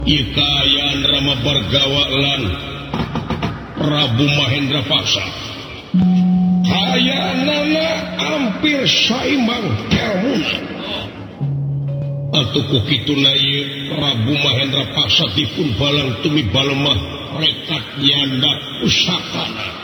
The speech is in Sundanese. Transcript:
Ikayan Rama Bargawalan Prabu Mahendra Paksa hayanana hampir saimang kelmuna atuh kitu na ieu Prabu Mahendra Paksa dipun balang tumi balemah rekat nyandak pusakana